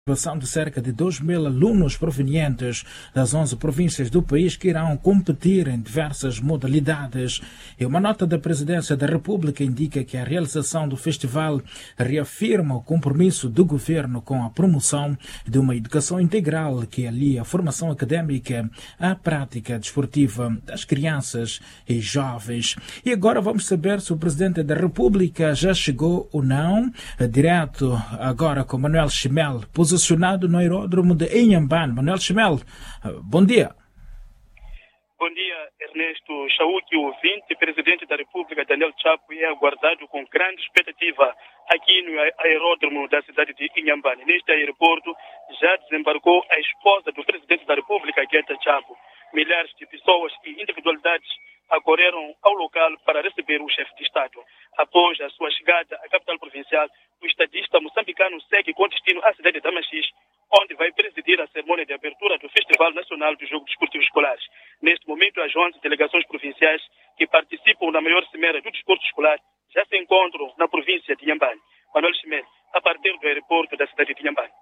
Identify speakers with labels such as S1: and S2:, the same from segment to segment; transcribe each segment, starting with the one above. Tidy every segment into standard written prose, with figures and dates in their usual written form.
S1: de cerca de 2.000 alunos provenientes das 11 províncias do país que irão competir em diversas modalidades. E uma nota da Presidência da República indica que a realização do festival reafirma o compromisso do governo com a promoção de uma educação integral que alia a formação académica à prática desportiva das crianças e jovens. E agora vamos saber se o Presidente da República já chegou ou não. Direto agora com Manuel Chimel, posicionado no aeródromo de Inhambane. Manuel Chimel, bom dia.
S2: Bom dia, Ernesto Chauque, ouvinte. Presidente da República, Daniel Chapo, é aguardado com grande expectativa aqui no aeródromo da cidade de Inhambane. Neste aeroporto já desembarcou a esposa do Presidente da República, Guetta Chapo. Milhares de pessoas e individualidades acorreram ao local para receber o chefe de Estado. Após a sua chegada à capital provincial, o estadista moçambicano segue com destino à cidade de Damaxixe, onde vai presidir a cerimônia de abertura do Festival Nacional dos Jogos Desportivos Escolares. Neste momento, as 11 delegações provinciais que participam na maior cimeira do desporto escolar já se encontram na província de Inhambane. Manuel Chimel, a partir do aeroporto da cidade de Inhambane.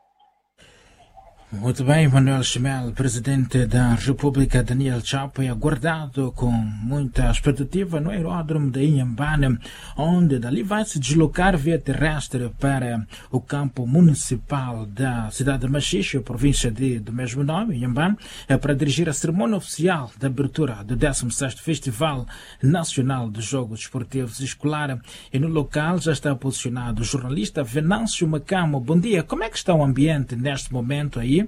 S1: Muito bem, Manuel Chimel, Presidente da República, Daniel Chapo, é aguardado com muita expectativa no aeródromo de Inhambane, onde dali vai se deslocar via terrestre para o campo municipal da cidade de Machixe, província do mesmo nome, Inhambane, para dirigir a cerimônia oficial de abertura do 16º Festival Nacional dos Jogos Desportivos Escolares. E no local já está posicionado o jornalista Venâncio Macamo. Bom dia, como é que está o ambiente neste momento aí?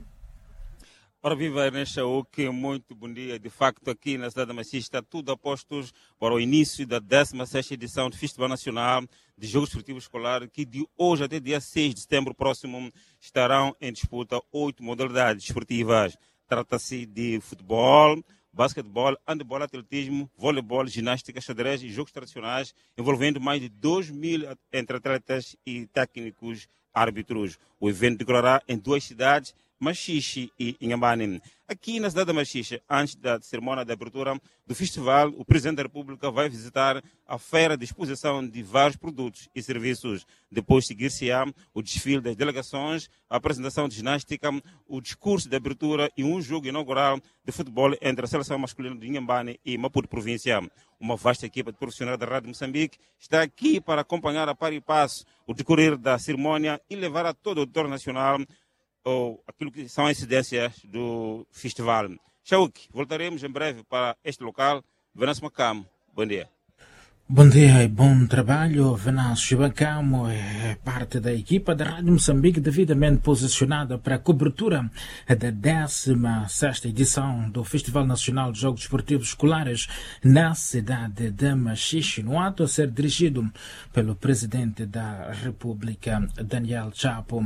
S3: Ora, viva Ernesto Chauque, muito bom dia. De facto, aqui na cidade de Machixe está tudo a postos para o início da 16ª edição do Festival Nacional de Jogos Desportivos Escolares, que de hoje até dia 6 de setembro próximo estarão em disputa 8 modalidades esportivas. Trata-se de futebol, basquetebol, handebol, atletismo, voleibol, ginástica, xadrez e jogos tradicionais, envolvendo mais de 2.000 entre atletas e técnicos árbitros. O evento decorará em 2 cidades, Machixe e Inhambane. Aqui na cidade de Machixe, antes da cerimônia de abertura do festival, o Presidente da República vai visitar a feira de exposição de vários produtos e serviços. Depois seguir-se-á o desfile das delegações, a apresentação de ginástica, o discurso de abertura e um jogo inaugural de futebol entre a seleção masculina de Inhambane e Maputo Província. Uma vasta equipa de profissionais da Rádio Moçambique está aqui para acompanhar a par e passo o decorrer da cerimônia e levar a todo o auditório nacional ou aquilo que são as incidências do festival. Chauque, voltaremos em breve para este local. Venâncio Macamo, bom dia.
S1: Bom dia e bom trabalho. Venâncio Macamo é parte da equipa da Rádio Moçambique devidamente posicionada para a cobertura da 16ª edição do Festival Nacional de Jogos Desportivos Escolares na cidade de Machixe, no ato a ser dirigido pelo Presidente da República, Daniel Chapo.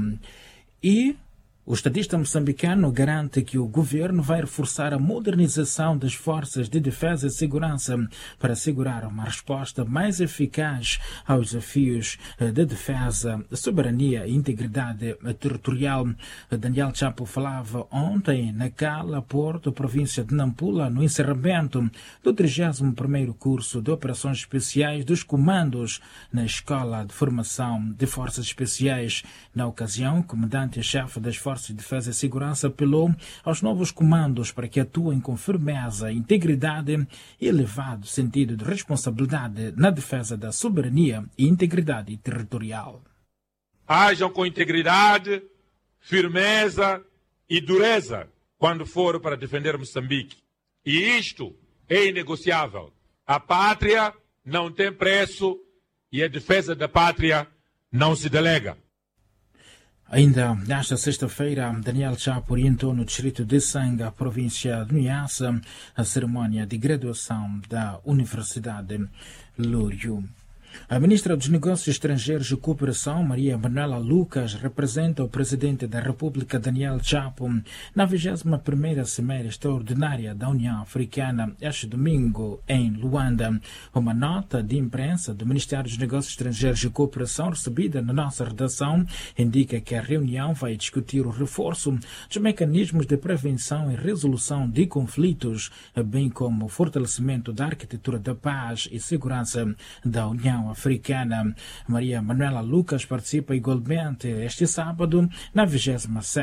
S1: E o estadista moçambicano garante que o governo vai reforçar a modernização das forças de defesa e segurança para assegurar uma resposta mais eficaz aos desafios de defesa, soberania e integridade territorial. Daniel Chapo falava ontem na Cala, Porto, província de Nampula, no encerramento do 31º curso de Operações Especiais dos Comandos na Escola de Formação de Forças Especiais. Na ocasião, o comandante-chefe das Forças de Defesa e Segurança apelou aos novos comandos para que atuem com firmeza, integridade e elevado sentido de responsabilidade na defesa da soberania e integridade territorial.
S4: Hajam com integridade, firmeza e dureza quando for para defender Moçambique. E isto é inegociável. A pátria não tem preço e a defesa da pátria não se delega.
S1: Ainda nesta sexta-feira, Daniel Chapo orientou no distrito de Sanga, província de Niassa, a cerimônia de graduação da Universidade Lúrio. A ministra dos Negócios Estrangeiros e Cooperação, Maria Manuela Lucas, representa o Presidente da República, Daniel Chapo, na 21ª Cimeira Extraordinária da União Africana, este domingo, em Luanda. Uma nota de imprensa do Ministério dos Negócios Estrangeiros e Cooperação, recebida na nossa redação, indica que a reunião vai discutir o reforço dos mecanismos de prevenção e resolução de conflitos, bem como o fortalecimento da arquitetura da paz e segurança da União Africana. Maria Manuela Lucas participa igualmente este sábado na 27ª